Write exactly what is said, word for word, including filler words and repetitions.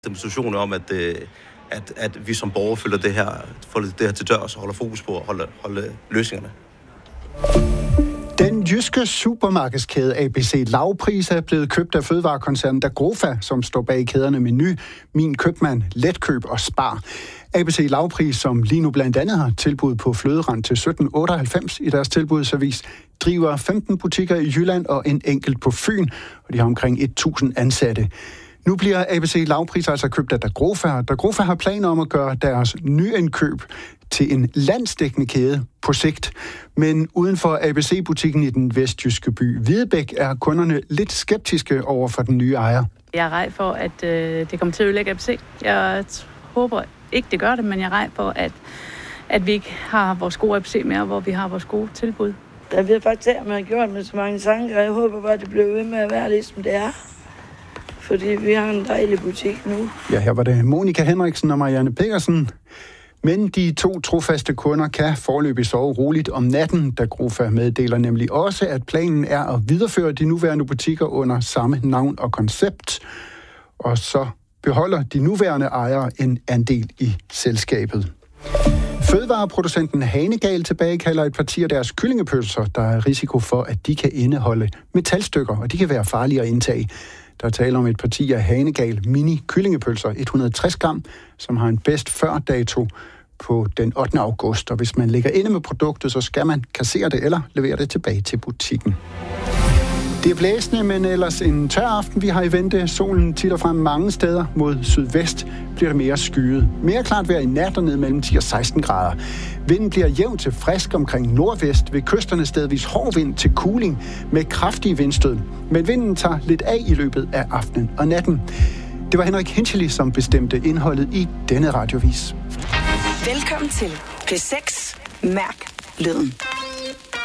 demonstrationer om, at, at, at vi som borgere følger det her, følger det her til dørs og holder fokus på at holde, holde løsningerne. Den jyske supermarkedskæde A B C Lavpris er blevet købt af fødevarekoncernen Dagrofa, som står bag kæderne Meny, Min Købmand, Letkøb og Spar. A B C Lavpris, som lige nu blandt andet har tilbud på fløderand til sytten otteoghalvfems i deres tilbudsavis, driver femten butikker i Jylland og en enkelt på Fyn, og de har omkring tusind ansatte. Nu bliver A B C Lavpris altså købt af Dagrofa. Dagrofa har planer om at gøre deres nyindkøb til en landsdækkende kæde på sigt. Men uden for A B C-butikken i den vestjyske by Hvidebæk er kunderne lidt skeptiske over for den nye ejer. Jeg er rej for, at øh, det kommer til at ødelægge A B C. Jeg håber ikke, det gør det, men jeg er rej for, at, at vi ikke har vores gode A B C mere, hvor vi har vores gode tilbud. Jeg ved faktisk, at man har gjort med så mange tanker, og jeg håber bare, at det bliver ved med at være ligesom det er. Fordi vi har en dejlig butik nu. Ja, her var det Monika Henriksen og Marianne Pedersen. Men de to trofaste kunder kan foreløbig sove roligt om natten. Dagrofa meddeler nemlig også, at planen er at videreføre de nuværende butikker under samme navn og koncept. Og så beholder de nuværende ejere en andel i selskabet. Fødevareproducenten Hanegal tilbagekalder et parti af deres kyllingepølser, der er risiko for, at de kan indeholde metalstykker, og de kan være farlige at indtage. Der er tale om et parti af Hanegal mini kyllingepølser, et hundrede og tres gram, som har en bedst før dato på den ottende august. Og hvis man ligger inde med produktet, så skal man kassere det eller levere det tilbage til butikken. Det er blæsende, men ellers en tør aften. Vi har i vente. Solen titter frem mange steder. Mod sydvest bliver det mere skyet. Mere klart vejr i nat og ned mellem ti og seksten grader. Vinden bliver jævn til frisk omkring nordvest. Ved kysterne stedvis hård vind til kuling med kraftige vindstød. Men vinden tager lidt af i løbet af aftenen og natten. Det var Henrik Hinchely, som bestemte indholdet i denne radiovis. Velkommen til P seks. Mærk lyden.